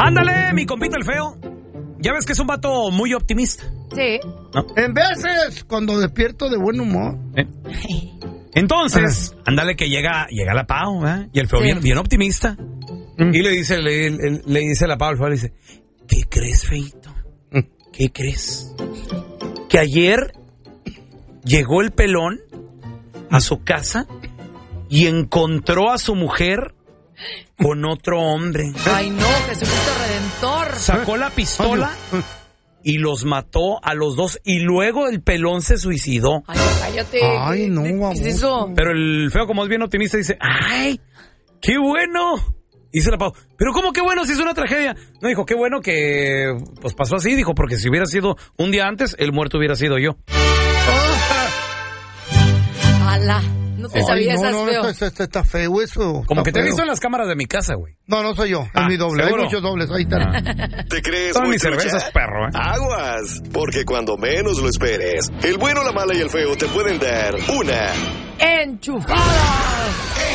Ándale, mi compita el feo. Ya ves que es un vato muy optimista. Sí. ¿No? En veces, cuando despierto de buen humor. Entonces, ándale que llega la Pau, ¿eh? Y el feo bien optimista. Y le dice la Pau al feo, le dice, ¿qué crees, feito? ¿Qué crees? Que ayer llegó el pelón a su casa y encontró a su mujer con otro hombre. Ay, no, Jesucristo Redentor. Sacó la pistola y los mató a los dos y luego el pelón se suicidó. Ay, cállate. Ay, no, ¿Qué es eso? Pero el feo, como es bien optimista, dice, ¡ay, qué bueno! Dice la Pau, ¿pero cómo qué bueno si es una tragedia? No, dijo, qué bueno que pues pasó así, dijo, porque si hubiera sido un día antes, el muerto hubiera sido yo. ¡Hala! No te sabías esas, feo. Está feo eso. Como que te he feo. visto en las cámaras de mi casa, güey. No soy yo, es mi doble. ¿seguro? Hay muchos dobles, ahí está. ¿Te crees Son muy mis trucha? cervezas, perro, ¿eh? Aguas, porque cuando menos lo esperes, el bueno, la mala y el feo te pueden dar una ¡enchufada!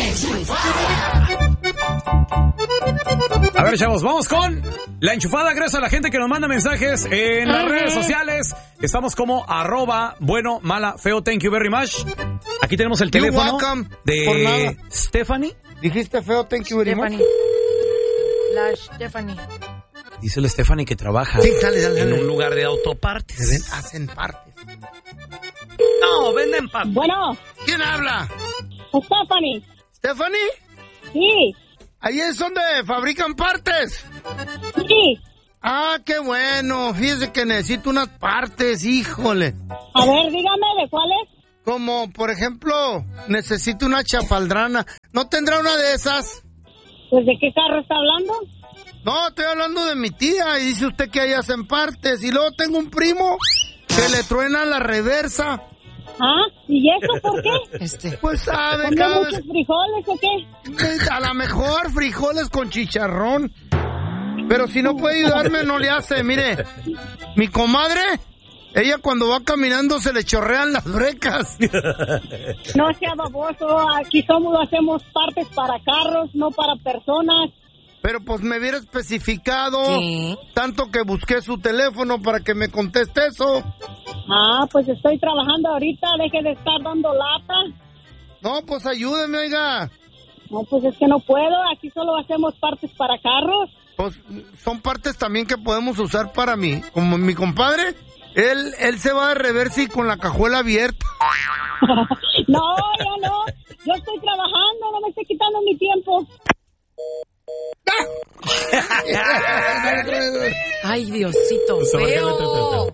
A ver, chavos, vamos con la enchufada. Gracias a la gente que nos manda mensajes en las redes sociales. Estamos como @bueno, mala, feo, thank you very much. Aquí tenemos el teléfono welcome. Por nada. de Stephanie. Dijiste feo, thank you very much. Stephanie. La Stephanie. Dice la Stephanie que trabaja Sí, dale. en un lugar de autopartes. Hacen partes. No, venden partes. Bueno, ¿Quién habla? Stephanie. ¿Stephanie? Sí, Ahí es donde fabrican partes. sí. Ah, qué bueno. Fíjese que necesito unas partes, híjole. A ver, dígame, ¿de cuáles? Como, por ejemplo, necesito una chapaldrana. ¿No tendrá una de esas? Pues, ¿de qué carro está hablando? No, estoy hablando de mi tía y dice usted que ahí hacen partes. Y luego tengo un primo que le truena la reversa. ¿Ah? ¿Y eso por qué? Pues sabe, ¿Comió cada muchos vez... frijoles o qué? A lo mejor frijoles con chicharrón. Pero si no puede ayudarme, no le hace. Mire, mi comadre, ella cuando va caminando se le chorrean las brecas. No sea baboso, aquí hacemos partes para carros, no para personas. Pero pues me hubiera especificado. ¿Qué? Tanto que busqué su teléfono para que me conteste eso. Ah, pues estoy trabajando ahorita, deje de estar dando lata. No, pues ayúdeme, oiga. No, pues es que no puedo, aquí solo hacemos partes para carros. Pues son partes también que podemos usar para mí. Como mi compadre, él se va de reversa y con la cajuela abierta. No, ya no, yo estoy trabajando, no me esté quitando mi tiempo. Ay, Diosito, feo.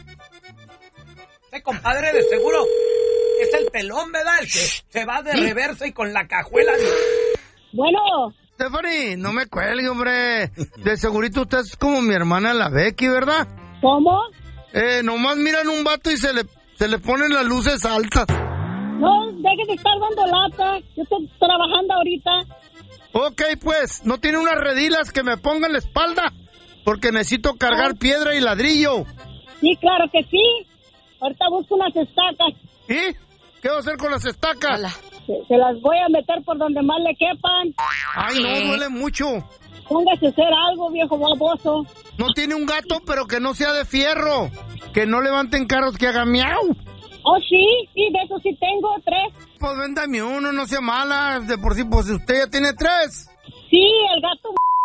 Este compadre de seguro es el pelón, ¿verdad? El que se va de reversa y con la cajuela. Bueno, Stephanie, no me cuelgue, hombre. De segurito usted es como mi hermana la Becky, ¿verdad? ¿cómo? Nomás miran un vato y se le ponen las luces altas. No, deje de estar dando lata, yo estoy trabajando ahorita. Ok, pues, ¿no tiene unas redilas que me pongan la espalda? Porque necesito cargar piedra y ladrillo. Sí, claro que sí. Ahorita busco unas estacas. ¿Y? ¿Qué va a hacer con las estacas? Hala. Se las voy a meter por donde más le quepan. Ay, no, duele mucho. Póngase a hacer algo, viejo baboso. No tiene un gato, pero que no sea de fierro. Que no levanten carros que hagan miau. Oh, sí, de eso sí tengo 3. Pues véndame uno, no sea mala. De por sí, pues usted ya tiene 3. Sí, el gato